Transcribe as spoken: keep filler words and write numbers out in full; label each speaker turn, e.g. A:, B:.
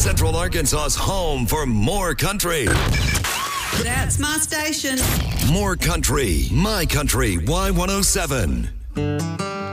A: Central Arkansas's home for more country.
B: That's my station.
A: More country. My Country Y one oh seven.